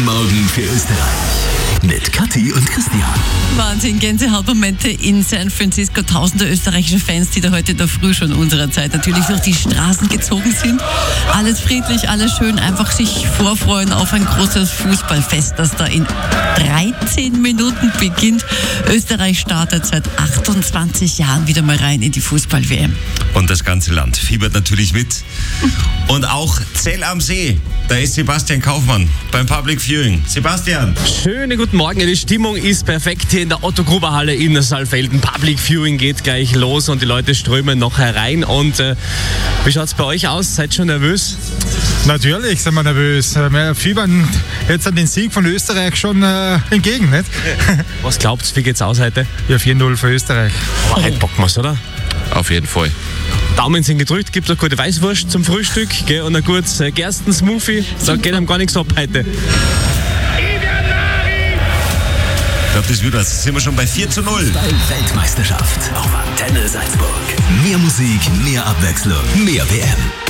Morgen für Österreich mit Kathi und Christian. Wahnsinn, Gänsehautmomente in San Francisco. Tausende österreichische Fans, die da heute in der Früh schon unserer Zeit natürlich durch die Straßen gezogen sind. Alles friedlich, alles schön, einfach sich vorfreuen auf ein großes Fußballfest, das da in 13 Minuten beginnt. Österreich startet seit 28 Jahren wieder mal rein in die Fußball-WM. Und das ganze Land fiebert natürlich mit. Und auch Zell am See, da ist Sebastian Kaufmann beim Public Viewing. Sebastian. Schönen guten Morgen. Die Stimmung ist perfekt hier in der Otto-Gruber-Halle in Saalfelden. Public Viewing geht gleich los und die Leute strömen noch herein. Und wie schaut es bei euch aus? Seid ihr schon nervös? Natürlich sind wir nervös. Wir fiebern jetzt an den Sieg von Österreich schon entgegen, nicht? Was glaubt ihr, wie geht's aus heute? Ja, 4-0 für Österreich. Aber heute bocken wir's, oder? Auf jeden Fall. Daumen sind gedrückt, gibt eine gute Weißwurst zum Frühstück, gell, und ein gutes Gerstensmoothie. Da geht einem gar nichts ab heute. Ich glaube, das wird was. Sind wir schon bei 4-0. Weltmeisterschaft auf Antenne Salzburg. Mehr Musik, mehr Abwechslung, mehr WM.